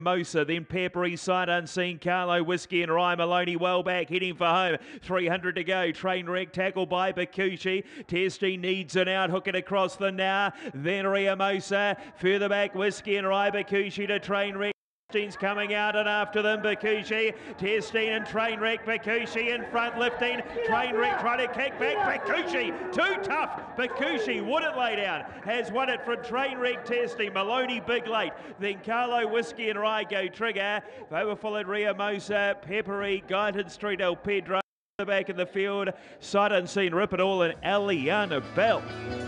Mosa, then Peppery, Sight Unseen, Carlo, Whiskey and Rye, Maloney well back, heading for home. 300 to go. Train Wreck, tackled by Bakushi. Testing needs an out, hook it across the now. Then Ria Mosa, further back, Whiskey and Rye, Bakushi to Train Wreck. Testing's coming out and after them, Bakushi, Testing and Train Wreck, Bakushi in front, lifting, Train Wreck trying to kick back, Bakushi, too tough, Bakushi wouldn't lay down, has won it from Train Wreck, Testing, Maloney big late, then Carlo, Whiskey and Rye go trigger, they were followed Ria Mosa, Peppery, Guyton Street, El Pedro, back in the field, Sight Unseen, Rip It All and Eliana Bell.